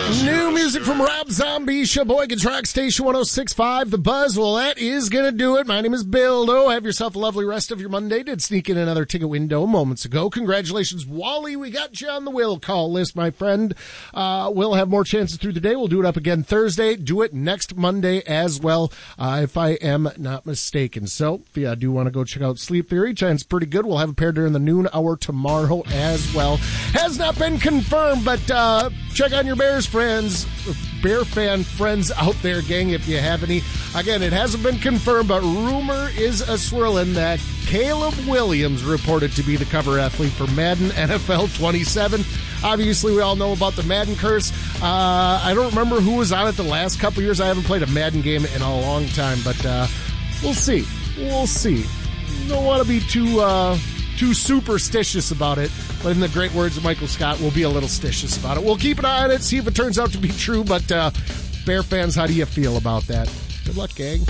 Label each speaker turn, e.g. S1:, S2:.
S1: New music from Rob Zombie, Sheboygan Track Station 106.5, The Buzz. Well, that is going to do it. My name is Bildo. Have yourself a lovely rest of your Monday. Did sneak in another ticket window moments ago. Congratulations, Wally. We got you on the will call list, my friend. We'll have more chances through the day. We'll do it up again Thursday. Do it next Monday as well, if I am not mistaken. So, if you do want to go check out Sleep Theory, chance pretty good. We'll have a pair during the noon hour tomorrow as well. Has not been confirmed, but check on your Bears friends, Bear fan friends out there, gang, if you have any. Again, it hasn't been confirmed, but rumor is a-swirling that Caleb Williams reported to be the cover athlete for Madden NFL 27. Obviously, we all know about the Madden curse. I don't remember who was on it the last couple years. I haven't played a Madden game in a long time, but we'll see. We'll see. Don't want to be too superstitious about it, but in the great words of Michael Scott, we'll be a little stitious about it. We'll keep an eye on it, see if it turns out to be true, but Bear fans, how do you feel about that? Good luck, gang.